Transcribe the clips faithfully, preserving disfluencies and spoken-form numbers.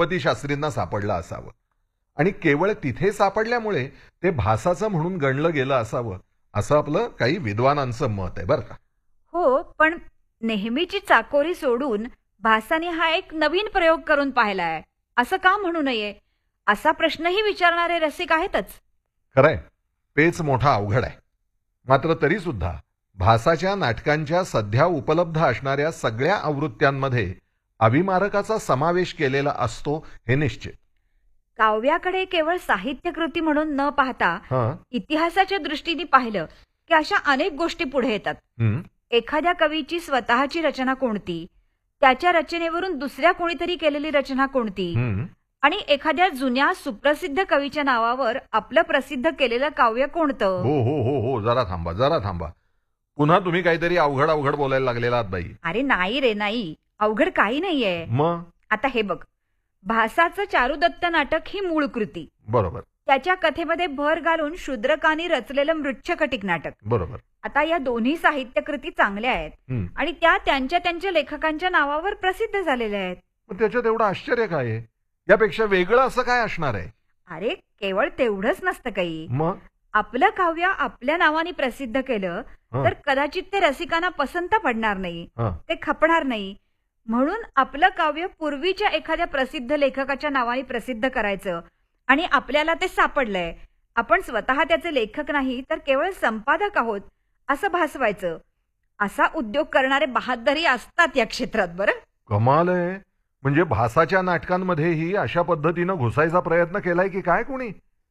गणपती शास्त्रींना सापडलं असावं आणि केवळ तिथे सापडल्यामुळे ते भासाचं म्हणून गणलं गेलं असावं असं आपलं काही विद्वानांचं मत आहे बरं का. हो, पण नेहमीची चाकोरी सोडून भासाने हा एक नवीन प्रयोग करून पाहिलाय असं का म्हणू नये असा प्रश्नही विचारणारे रसिक आहेतच. खरंय, पेच मोठा अवघड आहे. मात्र तरी सुद्धा भासाच्या नाटकांच्या सध्या उपलब्ध असणाऱ्या सगळ्या आवृत्त्यांमध्ये अभिमारकाचा समावेश केलेला असतो हे निश्चित. काव्याकडे केवळ साहित्यकृती म्हणून न पाहता इतिहासाच्या दृष्टीने पाहिलं की अशा अनेक गोष्टी पुढे येतात. एखाद्या कवीची स्वतःची रचना कोणती, त्याच्या रचनेवरून दुसऱ्या कोणीतरी केलेली रचना कोणती, आणि एखाद्या जुन्या सुप्रसिद्ध कवीच्या नावावर आपलं प्रसिद्ध केलेलं काव्य कोणतं. हो हो हो हो जरा थांबा जरा थांबा पुन्हा तुम्ही काहीतरी अवघड अवघड बोलायला लागलेला आहात बाई. अरे नाही रे नाही, अवघड काही नाहीये. मग आता हे बघ, भासाचं चारुदत्त नाटक ही मूळ कृती. बरोबर. त्याच्या कथेमध्ये भर घालून शूद्रकांनी रचलेलं मृच्छकटिक नाटक. बरोबर. आता या दोन्ही साहित्यकृती चांगल्या आहेत आणि त्या त्यांच्या त्यांच्या लेखकांच्या नावावर प्रसिद्ध झालेल्या आहेत. त्याच्यात एवढं आश्चर्य काय आहे? यापेक्षा वेगळं असं काय असणार आहे? अरे केवळ तेवढंच नसतं काही. मग आपलं काव्य आपल्या नावाने प्रसिद्ध केलं तर कदाचित ते रसिकांना पसंत पडणार नाही, ते खपणार नाही. म्हणून आपलं काव्य पूर्वीच्या एखाद्या प्रसिद्ध लेखकाच्या नावाने प्रसिद्ध करायचं आणि आपल्याला ते सापडलंय, आपण स्वतः त्याचे लेखक नाही तर केवळ संपादक आहोत असं भासवायचं. असा उद्योग करणारे बहादरी असतात या क्षेत्रात. बरं, कमाल आहे. म्हणजे भासाच्या नाटकांमध्येही अशा पद्धतीनं घुसायचा प्रयत्न केलाय की काय कोणी?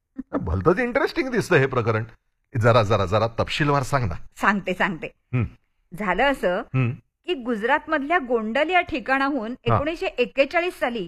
भलतंच इंटरेस्टिंग दिसतं हे प्रकरण. जरा जरा जरा तपशीलवार सांग ना. सांगते सांगते झालं असं की गुजरात मधल्या गोंडल या ठिकाणाहून एकोणीसशे एक्केचाळीस साली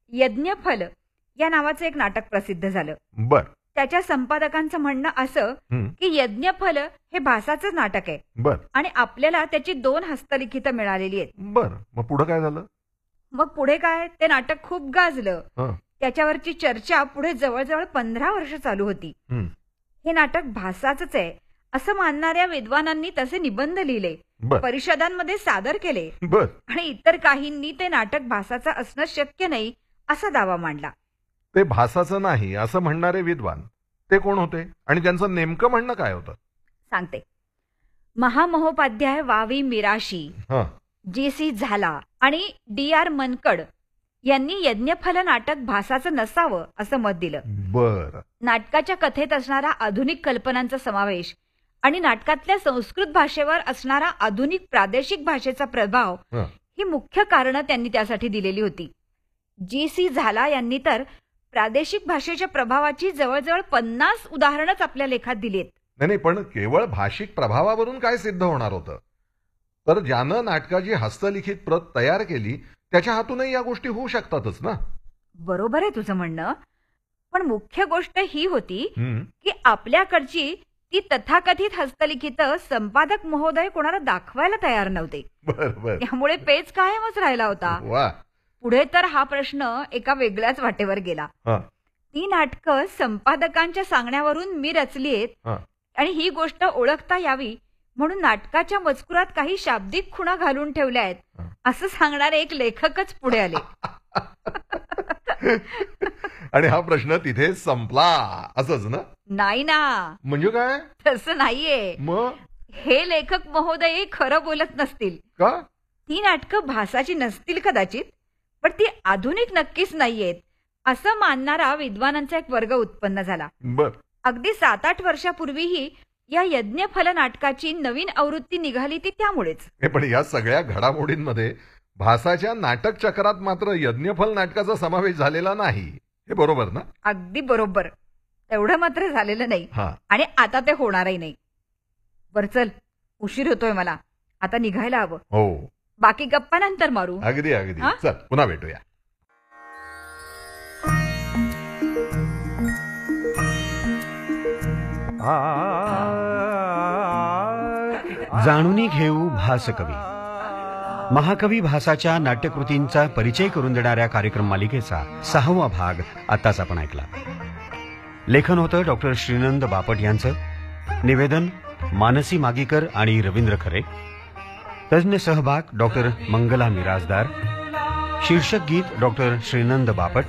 यज्ञफल या नावाचं एक नाटक प्रसिद्ध झालं. बर. त्याच्या संपादकांचं म्हणणं असं की यज्ञफल हे भासाचं नाटक आहे. बर. आणि आपल्याला त्याची दोन हस्तलिखित मिळालेली आहेत. बर. मग पुढे काय झालं? मग पुढे काय, ते नाटक खूप गाजलं. त्याच्यावरची चर्चा पुढे जवळजवळ पंधरा वर्ष चालू होती. हे नाटक भासाचंच आहे असं मानणाऱ्या विद्वानांनी तसे निबंध लिहिले, परिषदांमध्ये सादर केले आणि इतर काहींनी ते नाटक भासाचं असणं शक्य नाही असा दावा मांडला. ते भासाचं नाही असं म्हणणारे विद्वान ते कोण होते आणि त्यांचं नेमकं म्हणणं काय होतं? सांगते. महामहोपाध्याय वावी मिराशी, जी सी झाला आणि डी आर मनकड यांनी यज्ञफल नाटक भासाचं नसावं असं मत दिलं. बर. नाटकाच्या कथेत असणारा आधुनिक कल्पनांचा समावेश आणि नाटकातल्या संस्कृत भाषेवर असणारा आधुनिक प्रादेशिक भाषेचा प्रभाव ही मुख्य कारणं त्यांनी त्यासाठी दिलेली होती. जी सी झाला यांनी तर प्रादेशिक भाषेच्या प्रभावाची जवळजवळ पन्नास उदाहरणच आपल्या लेखात दिलीत. नाही, पण केवळ भाषिक प्रभावावरून काय सिद्ध होणार होतं? तर ज्यानं नाटकाची हस्तलिखित प्रत तयार केली त्याच्या हातूनही या गोष्टी होऊ शकतातच ना. बरोबर आहे तुझं म्हणणं, पण मुख्य गोष्ट ही होती की आपल्याकडची ती तथाकथित हस्तलिखित संपादक महोदय कोणाला दाखवायला तयार नव्हते. बरोबर. त्यामुळे पेच कायमच राहिला होता. पुढे तर हा प्रश्न एका वेगळ्याच वाटेवर गेला. ती नाटकं संपादकांच्या सांगण्यावरून मी रचलीत आणि ही गोष्ट ओळखता यावी म्हणून नाटकाच्या मजकुरात काही शाब्दिक खुणा घालून ठेवल्या आहेत असं सांगणारे एक लेखकच पुढे आले. आणि हा प्रश्न तिथे संपला असंच ना? नाही ना. म्हणजे काय? तसं नाहीये. मग हे लेखक महोदय खरं बोलत नसतील का? ती नाटकं भासाची नसतील कदाचित, पण ती आधुनिक नक्कीच नाहीयेत असं मानणारा विद्वानांचा एक वर्ग उत्पन्न झाला. बर. अगदी सात आठ वर्षापूर्वीही या यज्ञफल नाटकाची नवीन आवृत्ती निघाली ती त्यामुळेच. पण या सगळ्या घडामोडींमध्ये भासाच्या नाटक चक्रात मात्र यज्ञफल नाटकाचा समावेश झालेला नाही, हे बरोबर ना? अगदी बरोबर. तेवढं मात्र झालेलं नाही आणि आता ते होणारही नाही. बर चल, उशीर होतोय मला, आता निघायला हवं. हो. बाकी गप्पा नंतर मारू. अगदी अगदी. चल पुन्हा भेटूया. जाणूनी घेऊ भासकवी. महाकवी भासाच्या नाट्यकृतींचा परिचय करून देणाऱ्या कार्यक्रम मालिकेचा सहावा भाग आताच आपण ऐकला. लेखन होतं डॉक्टर श्रीनंद बापट यांचं. निवेदन मानसी मागीकर आणि रवींद्र खरे. तज्ञ सहभाग डॉक्टर मंगला मिराजदार. शीर्षक गीत डॉक्टर श्रीनंद बापट.